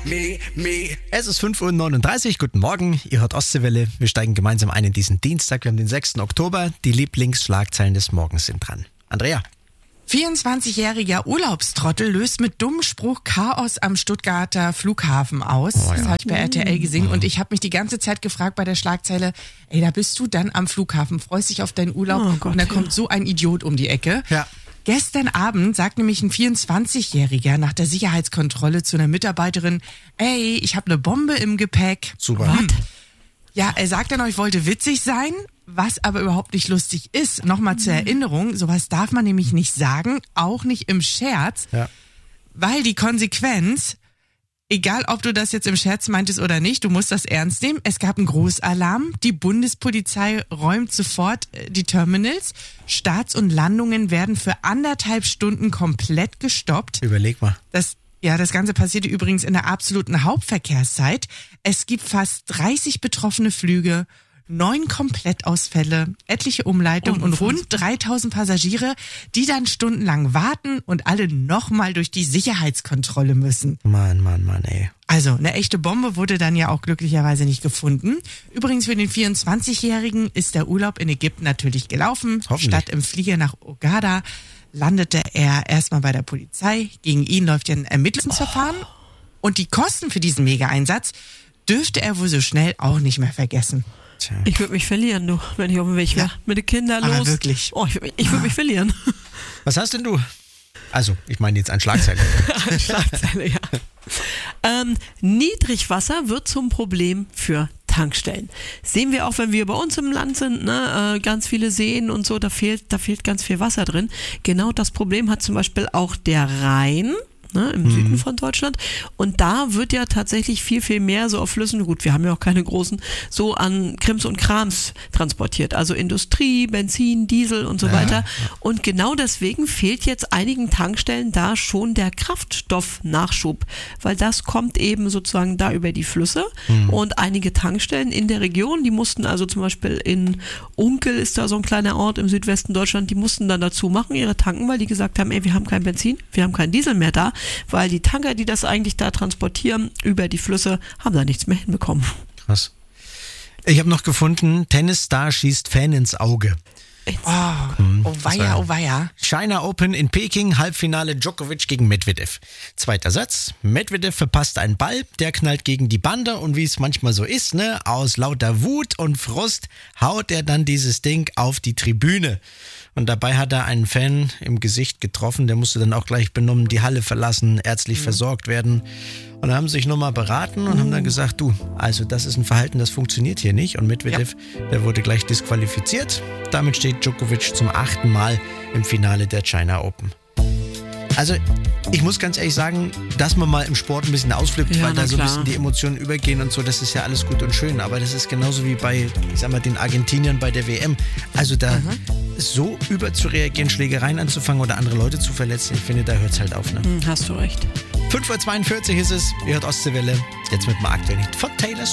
Es ist 5:39 Uhr, guten Morgen, ihr hört Ostseewelle. Wir steigen gemeinsam ein in diesen Dienstag, wir haben den 6. Oktober. Die Lieblingsschlagzeilen des Morgens sind dran. Andrea. 24-jähriger Urlaubstrottel löst mit dummem Spruch Chaos am Stuttgarter Flughafen aus. Das habe ich bei RTL gesehen und ich habe mich die ganze Zeit gefragt bei der Schlagzeile, ey, da bist du dann am Flughafen, freust dich auf deinen Urlaub und da kommt so ein Idiot um die Ecke. Ja. Gestern Abend sagt nämlich ein 24-Jähriger nach der Sicherheitskontrolle zu einer Mitarbeiterin, ey, ich habe eine Bombe im Gepäck. Super. Was? Ja, er sagt dann, ich wollte witzig sein, was aber überhaupt nicht lustig ist. Nochmal zur Erinnerung, sowas darf man nämlich nicht sagen, auch nicht im Scherz, weil die Konsequenz, egal ob du das jetzt im Scherz meintest oder nicht, du musst das ernst nehmen. Es gab einen Großalarm, die Bundespolizei räumt sofort die Terminals, Starts und Landungen werden für 1,5 Stunden komplett gestoppt. Überleg mal. Das Ganze passierte übrigens in der absoluten Hauptverkehrszeit. Es gibt fast 30 betroffene Flüge, 9 Komplettausfälle, etliche Umleitungen und rund 3000 Passagiere, die dann stundenlang warten und alle nochmal durch die Sicherheitskontrolle müssen. Mann, ey. Also, eine echte Bombe wurde dann ja auch glücklicherweise nicht gefunden. Übrigens für den 24-Jährigen ist der Urlaub in Ägypten natürlich gelaufen. Statt im Flieger nach Hurghada landete er erstmal bei der Polizei. Gegen ihn läuft ja ein Ermittlungsverfahren. Und die Kosten für diesen Mega-Einsatz dürfte er wohl so schnell auch nicht mehr vergessen. Tja. Ich würde mich verlieren, du, wenn ich auf dem Weg wäre. Mit den Kindern los. Aber wirklich. Oh, ich würde mich verlieren. Was hast denn du? Also, ich meine jetzt an Schlagzeile. An Schlagzeile, ja. Niedrigwasser wird zum Problem für Tankstellen. Sehen wir auch, wenn wir bei uns im Land sind, ne, ganz viele Seen und so, da fehlt ganz viel Wasser drin. Genau das Problem hat zum Beispiel auch der Rhein, ne, im Süden von Deutschland. Und da wird ja tatsächlich viel, viel mehr so auf Flüssen, gut, wir haben ja auch keine großen, so an Krims und Krams transportiert. Also Industrie, Benzin, Diesel und so weiter. Und genau deswegen fehlt jetzt einigen Tankstellen da schon der Kraftstoffnachschub, weil das kommt eben sozusagen da über die Flüsse. Und einige Tankstellen in der Region, die mussten also zum Beispiel in Unkel, ist da so ein kleiner Ort im Südwesten Deutschland, die mussten dann dazu machen, ihre tanken, weil die gesagt haben, ey, wir haben kein Benzin, wir haben keinen Diesel mehr da. Weil die Tanker, die das eigentlich da transportieren über die Flüsse, haben da nichts mehr hinbekommen. Krass. Ich habe noch gefunden, Tennisstar schießt Fan ins Auge. Oh weia. China Open in Peking, Halbfinale Djokovic gegen Medvedev. Zweiter Satz, Medvedev verpasst einen Ball, der knallt gegen die Bande und wie es manchmal so ist, ne, aus lauter Wut und Frust haut er dann dieses Ding auf die Tribüne. Und dabei hat er einen Fan im Gesicht getroffen, der musste dann auch gleich benommen die Halle verlassen, ärztlich versorgt werden. Und haben sich nochmal beraten und haben dann gesagt, du, also das ist ein Verhalten, das funktioniert hier nicht. Und Medvedev, der wurde gleich disqualifiziert. Damit steht Djokovic zum 8. Mal im Finale der China Open. Also ich muss ganz ehrlich sagen, dass man mal im Sport ein bisschen ausflippt, weil da so ein bisschen die Emotionen übergehen und so, das ist ja alles gut und schön. Aber das ist genauso wie bei, ich sag mal, den Argentiniern bei der WM. Also da so überzureagieren, Schlägereien anzufangen oder andere Leute zu verletzen, ich finde, da hört es halt auf. Ne? Hast du recht. 5:42 Uhr ist es, ihr hört Ostseewelle, jetzt mit dem aktuellen Hit von Taylor Swift.